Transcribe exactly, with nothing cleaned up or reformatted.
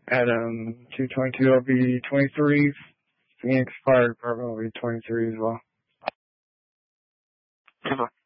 Adam two twenty-two will be twenty-three. Phoenix Fire Department will be twenty-three as well. Super.